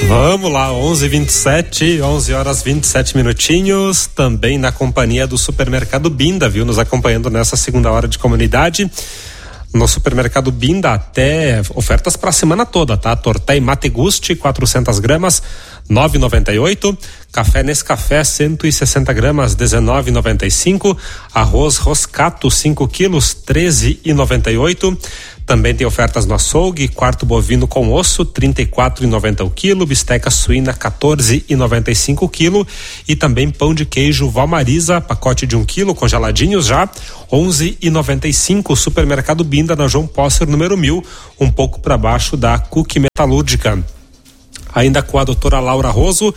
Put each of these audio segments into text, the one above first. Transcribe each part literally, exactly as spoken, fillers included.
Vamos lá, onze e vinte e sete, onze horas vinte e sete minutinhos, também na companhia do Supermercado Binda, viu? Nos acompanhando nessa segunda hora de comunidade. No Supermercado Binda, até ofertas para a semana toda, tá? Tortei Mate Gusti, quatrocentas gramas, nove reais e noventa e oito centavos. Café Nescafé, cento e sessenta gramas, dezenove reais e noventa e cinco centavos. Arroz Roscato, cinco quilos, treze reais e noventa e oito centavos. Também tem ofertas no açougue, quarto bovino com osso, trinta e quatro reais e noventa centavos o quilo, bisteca suína, quatorze reais e noventa e cinco centavos o quilo, e também pão de queijo Valmarisa, pacote de um quilo, congeladinhos já, onze reais e noventa e cinco centavos. Supermercado Binda, na João Posser, número mil, um pouco para baixo da Cook Metalúrgica. Ainda com a doutora Laura Roso,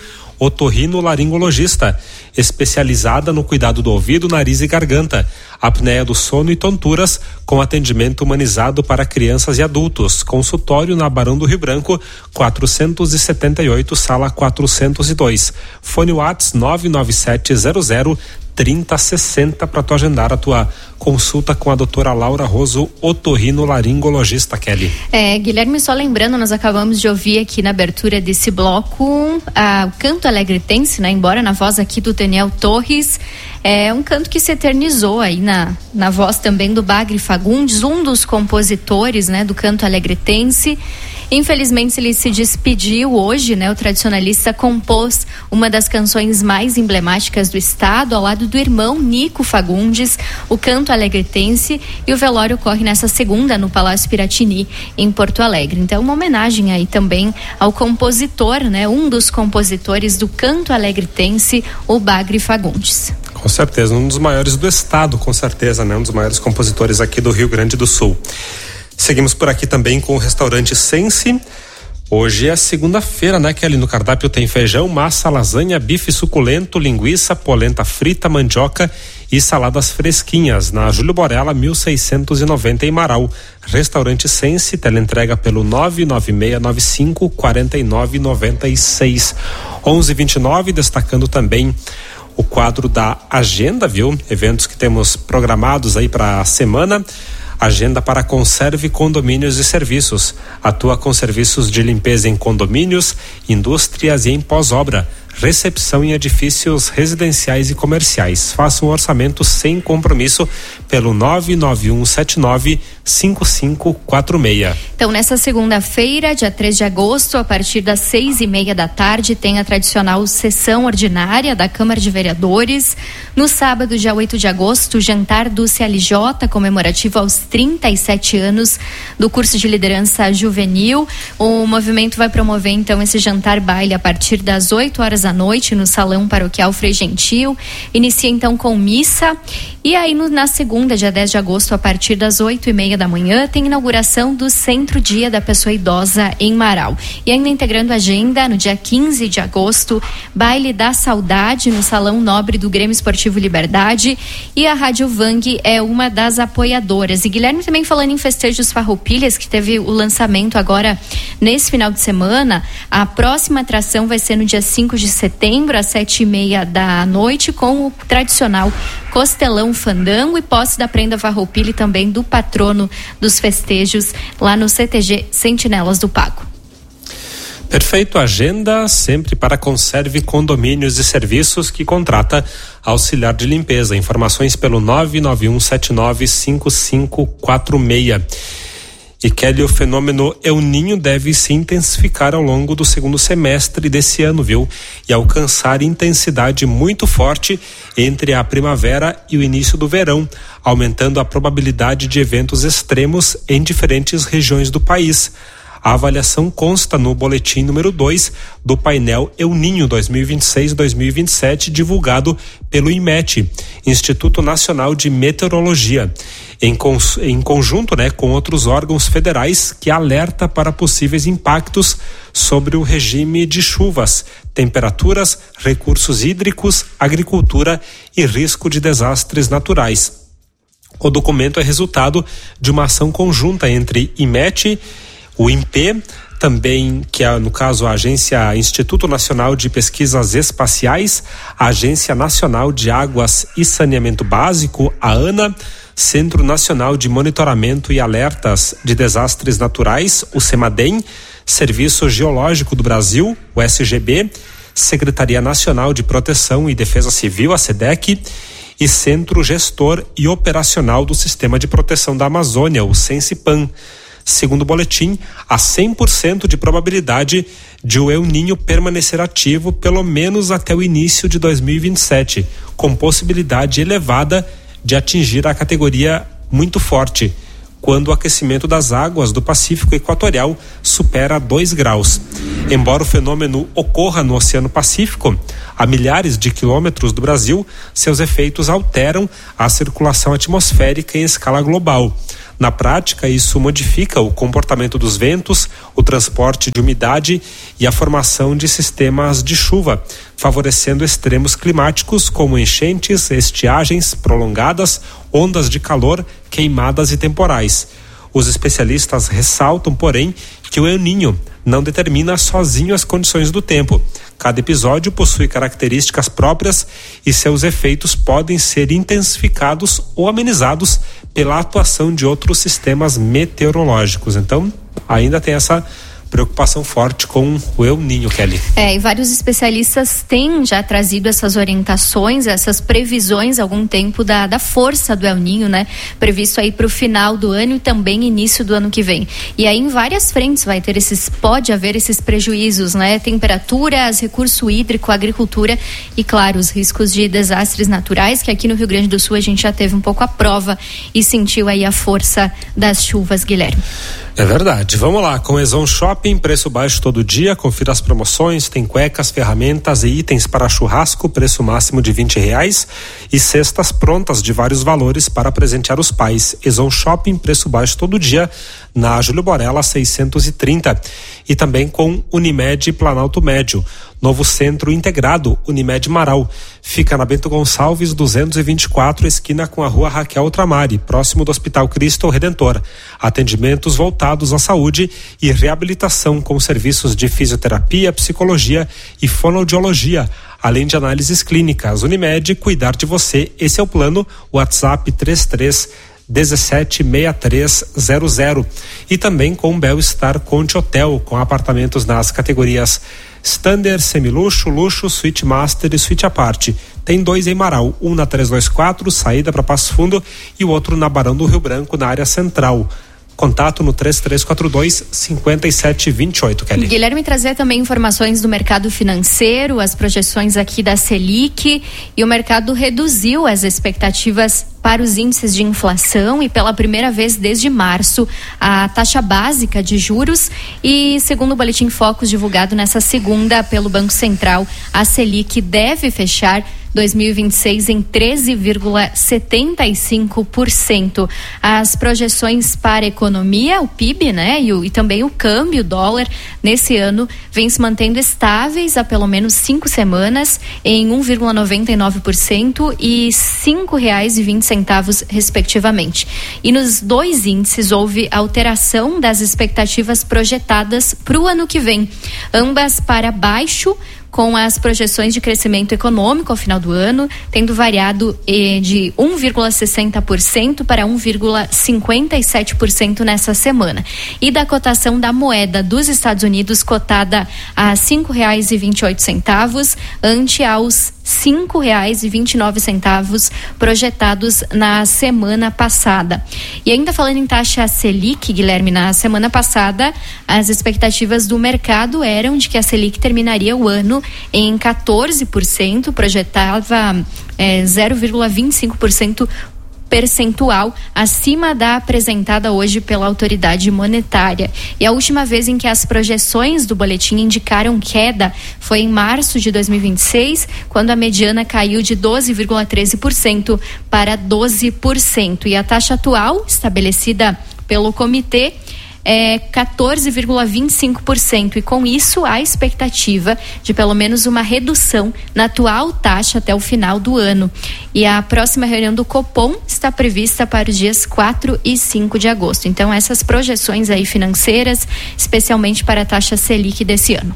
otorrinolaringologista, especializada no cuidado do ouvido, nariz e garganta, apneia do sono e tonturas, com atendimento humanizado para crianças e adultos. Consultório na Barão do Rio Branco, quatrocentos e setenta e oito, sala quatrocentos e dois. Fone WhatsApp nove nove sete zero zero trinta sessenta para tu agendar a tua consulta com a doutora Laura Roso, otorrinolaringologista, Kelly. É, Guilherme, só lembrando, nós acabamos de ouvir aqui na abertura desse bloco a, o canto alegretense, né? Embora na voz aqui do Daniel Torres, é um canto que se eternizou aí na, na voz também do Bagre Fagundes, um dos compositores, né, do canto alegretense. Infelizmente ele se despediu hoje, né? O tradicionalista compôs uma das canções mais emblemáticas do estado, ao lado do irmão Nico Fagundes, o canto alegretense, e o velório ocorre nessa segunda no Palácio Piratini, em Porto Alegre. Então, uma homenagem aí também ao compositor, né? Um dos compositores do canto alegretense, o Bagre Fagundes. Com certeza, um dos maiores do estado, com certeza, né? Um dos maiores compositores aqui do Rio Grande do Sul. Seguimos por aqui também com o restaurante Sense. Hoje é segunda-feira, né, que ali no cardápio tem feijão, massa, lasanha, bife suculento, linguiça, polenta frita, mandioca e saladas fresquinhas, na Júlio Borella, mil seiscentos e noventa, em Marau. Restaurante Sense, teleentrega pelo nove nove seis nove cinco quatro nove nove seis. onze e vinte e nove, destacando também o quadro da agenda, viu? Eventos que temos programados aí para a semana. Agenda para Conserve Condomínios e Serviços. Atua com serviços de limpeza em condomínios, indústrias e em pós-obra. Recepção em edifícios residenciais e comerciais. Faça um orçamento sem compromisso pelo nove nove um sete nove cinco cinco quatro seis. Então, nessa segunda-feira, dia três de agosto, a partir das seis e meia da tarde, tem a tradicional sessão ordinária da Câmara de Vereadores. No sábado, dia oito de agosto, o jantar do C L J, comemorativo aos trinta e sete anos do curso de liderança juvenil. O movimento vai promover, então, esse jantar baile a partir das oito horas da noite no Salão Paroquial Frei Gentil. Inicia, então, com missa. E aí, no, na segunda, dia dez de agosto, a partir das oito e meia da manhã, tem inauguração do Centro Dia da Pessoa Idosa em Marau. E ainda integrando a agenda, no dia quinze de agosto, baile da saudade no Salão Nobre do Grêmio Esportivo Liberdade. E a Rádio Vang é uma das apoiadoras. E Guilherme, também falando em festejos Farroupilhas, que teve o lançamento agora nesse final de semana, a próxima atração vai ser no dia cinco de setembro, às sete e meia da noite, com o tradicional Costelão Fandango e posse da prenda Farroupilha e também do patrono dos festejos lá no C T G Sentinelas do Pago. Perfeito, agenda sempre para Conserve Condomínios e Serviços, que contrata auxiliar de limpeza. Informações pelo nove nove um sete nove cinco cinco quatro seis. E Kelly, o fenômeno El Niño deve se intensificar ao longo do segundo semestre desse ano, viu? E alcançar intensidade muito forte entre a primavera e o início do verão, aumentando a probabilidade de eventos extremos em diferentes regiões do país. A avaliação consta no boletim número dois do painel El Niño dois mil e vinte e seis dois mil e vinte e sete, divulgado pelo IMET, Instituto Nacional de Meteorologia, em, cons, em conjunto, né, com outros órgãos federais, que alerta para possíveis impactos sobre o regime de chuvas, temperaturas, recursos hídricos, agricultura e risco de desastres naturais. O documento é resultado de uma ação conjunta entre IMET, o INPE, também, que é, no caso, a Agência Instituto Nacional de Pesquisas Espaciais, a Agência Nacional de Águas e Saneamento Básico, a ANA, Centro Nacional de Monitoramento e Alertas de Desastres Naturais, o CEMADEM, Serviço Geológico do Brasil, o S G B, Secretaria Nacional de Proteção e Defesa Civil, a SEDEC, e Centro Gestor e Operacional do Sistema de Proteção da Amazônia, o Sensipan. Segundo o boletim, há cem por cento de probabilidade de o El Niño permanecer ativo pelo menos até o início de dois mil e vinte e sete, com possibilidade elevada de atingir a categoria muito forte, quando o aquecimento das águas do Pacífico Equatorial supera dois graus. Embora o fenômeno ocorra no Oceano Pacífico, a milhares de quilômetros do Brasil, seus efeitos alteram a circulação atmosférica em escala global. Na prática, isso modifica o comportamento dos ventos, o transporte de umidade e a formação de sistemas de chuva, favorecendo extremos climáticos como enchentes, estiagens prolongadas, ondas de calor, queimadas e temporais. Os especialistas ressaltam, porém, que o El Niño não determina sozinho as condições do tempo. Cada episódio possui características próprias e seus efeitos podem ser intensificados ou amenizados pela atuação de outros sistemas meteorológicos. Então, ainda tem essa preocupação forte com o El Niño, Kelly. É, e vários especialistas têm já trazido essas orientações, essas previsões há algum tempo da, da força do El Niño, né? Previsto aí para o final do ano e também início do ano que vem. E aí em várias frentes vai ter esses, pode haver esses prejuízos, né? Temperaturas, recurso hídrico, agricultura e, claro, os riscos de desastres naturais, que aqui no Rio Grande do Sul a gente já teve um pouco a prova e sentiu aí a força das chuvas, Guilherme. É verdade. Vamos lá, com Ezon Shopping, preço baixo todo dia, confira as promoções, tem cuecas, ferramentas e itens para churrasco, preço máximo de vinte reais e cestas prontas de vários valores para presentear os pais. Ezon Shopping, preço baixo todo dia, na Júlio Borella seiscentos e trinta. E também com Unimed Planalto Médio, novo centro integrado Unimed Marau. Fica na Bento Gonçalves duzentos e vinte e quatro, esquina com a rua Raquel Ultramari, próximo do Hospital Cristo Redentor. Atendimentos voltados à saúde e reabilitação com serviços de fisioterapia, psicologia e fonoaudiologia, além de análises clínicas. Unimed, cuidar de você. Esse é o plano. WhatsApp três três dezessete sessenta e três zero zero. E também com Bel-Estar Conte Hotel, com apartamentos nas categorias Standard, Semiluxo, Luxo, Suite Master e Suite Aparte. Tem dois em Marau, um na trezentos e vinte e quatro, saída para Passo Fundo, e o outro na Barão do Rio Branco, na área central. Contato no três três quatro dois, cinco sete dois oito, Kelly. Guilherme, trazer também informações do mercado financeiro, as projeções aqui da Selic, e o mercado reduziu as expectativas para os índices de inflação e pela primeira vez desde março a taxa básica de juros, e segundo o boletim Focus divulgado nessa segunda pelo Banco Central, a Selic deve fechar dois mil e vinte e seis em treze vírgula setenta e cinco por cento. As projeções para a economia, o P I B, né, e, o, e também o câmbio, o dólar, nesse ano vem se mantendo estáveis há pelo menos cinco semanas em um vírgula noventa e nove por cento e cinco reais e vinte centavos, respectivamente. E nos dois índices houve alteração das expectativas projetadas para o ano que vem, ambas para baixo, com as projeções de crescimento econômico ao final do ano, tendo variado eh, de um vírgula sessenta por cento para um vírgula cinquenta e sete por cento nessa semana. E da cotação da moeda dos Estados Unidos, cotada a cinco reais e vinte e oito centavos, ante aos cinco reais e vinte e nove centavos projetados na semana passada. E ainda falando em taxa Selic, Guilherme, na semana passada as expectativas do mercado eram de que a Selic terminaria o ano em quatorze por cento, projetava é, zero vírgula vinte e cinco por cento percentual acima da apresentada hoje pela autoridade monetária. E a última vez em que as projeções do boletim indicaram queda foi em março de dois mil e vinte e seis, quando a mediana caiu de doze vírgula treze por cento para doze por cento. E a taxa atual, estabelecida pelo comitê, é quatorze vírgula vinte e cinco por cento, e com isso há expectativa de pelo menos uma redução na atual taxa até o final do ano. E a próxima reunião do Copom está prevista para os dias quatro e cinco de agosto. Então essas projeções aí financeiras, especialmente para a taxa Selic desse ano.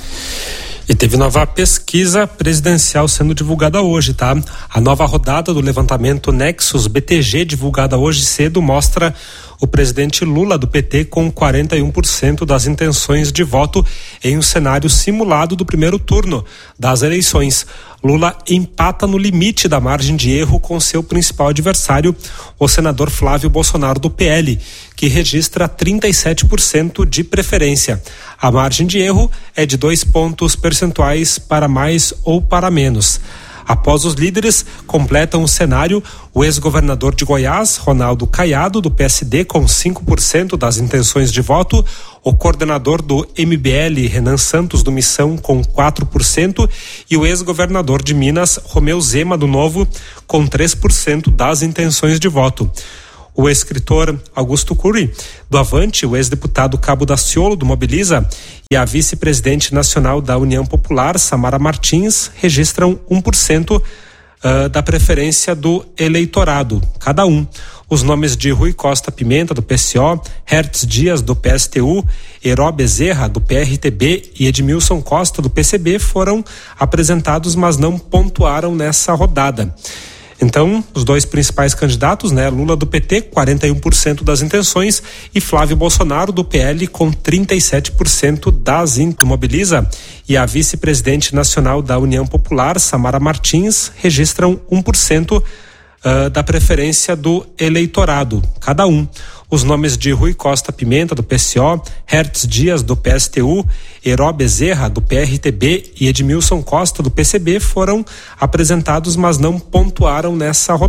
E teve nova pesquisa presidencial sendo divulgada hoje, tá? A nova rodada do levantamento Nexus B T G, divulgada hoje cedo, mostra o presidente Lula do P T com quarenta e um por cento das intenções de voto em um cenário simulado do primeiro turno das eleições. Lula empata no limite da margem de erro com seu principal adversário, o senador Flávio Bolsonaro do P L, que registra trinta e sete por cento de preferência. A margem de erro é de dois pontos percentuais para mais ou para menos. Após os líderes, completam o cenário o ex-governador de Goiás, Ronaldo Caiado, do P S D, com cinco por cento das intenções de voto, o coordenador do M B L, Renan Santos, do Missão, com quatro por cento, e o ex-governador de Minas, Romeu Zema, do Novo, com três por cento das intenções de voto. O escritor Augusto Cury, do Avante, o ex-deputado Cabo Daciolo, do Mobiliza, e a vice-presidente nacional da União Popular, Samara Martins, registram um por cento uh, da preferência do eleitorado, cada um. Os nomes de Rui Costa Pimenta, do P C O, Hertz Dias, do P S T U, Heró Bezerra, do P R T B e Edmilson Costa, do P C B, foram apresentados, mas não pontuaram nessa rodada. Então, os dois principais candidatos, né, Lula do P T, quarenta e um por cento das intenções, e Flávio Bolsonaro do P L com trinta e sete por cento das intenções. Mobiliza e a vice-presidente nacional da União Popular, Samara Martins, registram um por cento uh, da preferência do eleitorado, cada um. Os nomes de Rui Costa Pimenta, do P C O, Hertz Dias, do P S T U, Heró Bezerra, do P R T B e Edmilson Costa, do P C B, foram apresentados, mas não pontuaram nessa rodada.